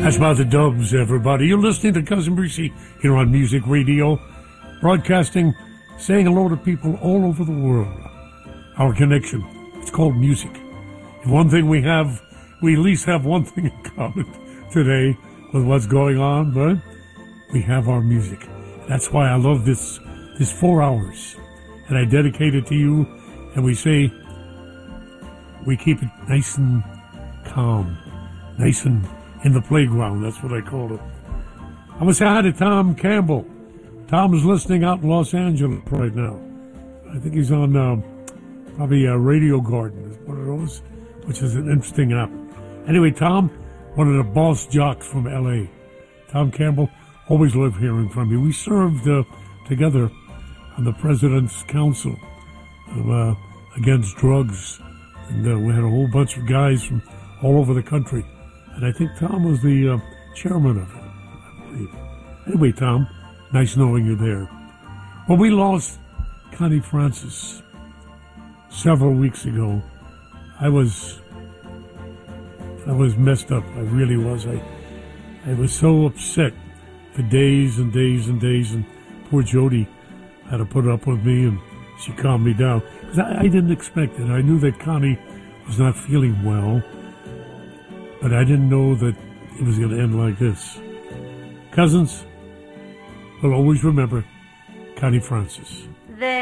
That's about the Dubs, everybody. You're listening to Cousin Brucey here on Music Radio, broadcasting, saying hello to people all over the world. Our connection, it's called music. And one thing we at least have one thing in common today with what's going on, but we have our music. That's why I love this 4 hours. And I dedicate it to you, and we say we keep it nice and calm, nice and in the playground. That's what I call it. I'm going to say hi to Tom Campbell. Tom is listening out in Los Angeles right now. I think he's on probably Radio Garden, one of those, which is an interesting app. Anyway, Tom, one of the boss jocks from L.A. Tom Campbell, always love hearing from you. We served together on the President's Council against drugs, and we had a whole bunch of guys from all over the country. And I think Tom was the chairman of it, I believe. Anyway, Tom, nice knowing you there. Well, we lost Connie Francis several weeks ago. I was messed up. I really was. I was so upset for days and days and days. And poor Jody had to put up with me, and she calmed me down. Because I didn't expect it. I knew that Connie was not feeling well, but I didn't know that it was going to end like this. Cousins, will always remember Connie Francis.